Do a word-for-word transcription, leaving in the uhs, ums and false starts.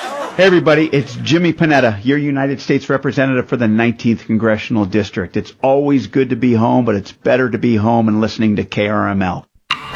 Hey everybody, it's Jimmy Panetta, your United States Representative for the nineteenth Congressional District. It's always good to be home, but it's better to be home and listening to K R M L.